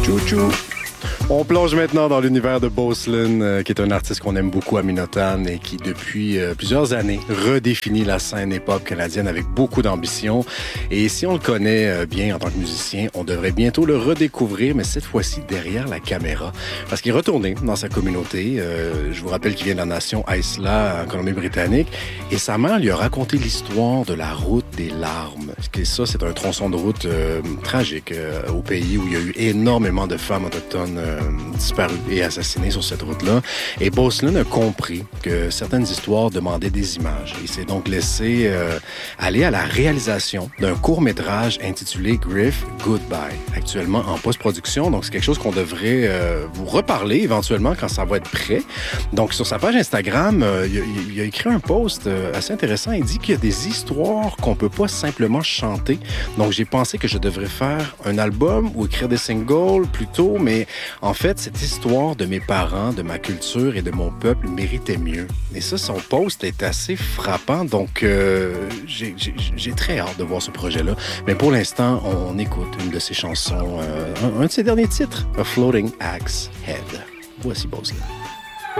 Chou-chou. On plonge maintenant dans l'univers de Boselan, qui est un artiste qu'on aime beaucoup à Minotan et qui, depuis plusieurs années, redéfinit la scène hip-hop canadienne avec beaucoup d'ambition. Et si on le connaît bien en tant que musicien, on devrait bientôt le redécouvrir, mais cette fois-ci derrière la caméra. Parce qu'il est retourné dans sa communauté. Je vous rappelle qu'il vient de la nation Isla, en Colombie-Britannique. Et sa mère lui a raconté l'histoire de la route des larmes. Et ça, c'est un tronçon de route tragique au pays où il y a eu énormément de femmes autochtones disparues et assassinées sur cette route-là. Et Boselan a compris que certaines histoires demandaient des images. Il s'est donc laissé aller à la réalisation d'un court-métrage intitulé Griff Goodbye, actuellement en post-production. Donc, c'est quelque chose qu'on devrait vous reparler éventuellement quand ça va être prêt. Donc, sur sa page Instagram, il a écrit un post assez intéressant. Il dit qu'il y a des histoires qu'on peut pas simplement chanter. Donc, j'ai pensé que je devrais faire un album ou écrire des singles plutôt, mais en fait, cette histoire de mes parents, de ma culture et de mon peuple méritait mieux. Et ça, son post est assez frappant, donc j'ai très hâte de voir ce projet-là. Mais pour l'instant, on écoute une de ses chansons, un de ses derniers titres, A Floating Axe Head. Voici Boselan.